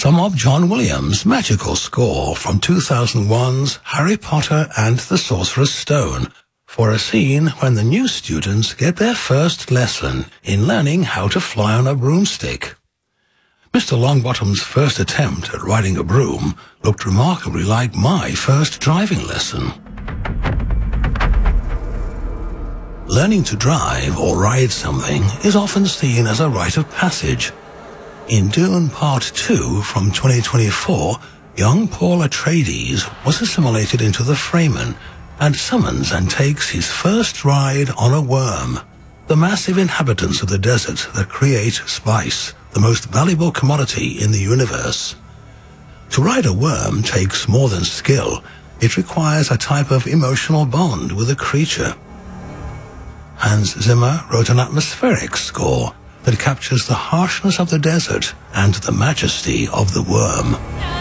some of John Williams' magical score from 2001's Harry Potter and the Sorcerer's Stone for a scene when the new students get their first lesson in learning how to fly on a broomstick. Mr. Longbottom's first attempt at riding a broom looked remarkably like my first driving lesson. Learning to drive or ride something is often seen as a rite of passage. In Dune Part 2 from 2024, young Paul Atreides was assimilated into the Fremen and summons and takes his first ride on a worm, the massive inhabitants of the desert that create spice, the most valuable commodity in the universe. To ride a worm takes more than skill. It requires a type of emotional bond with a creature. Hans Zimmer wrote an atmospheric score that captures the harshness of the desert and the majesty of the worm.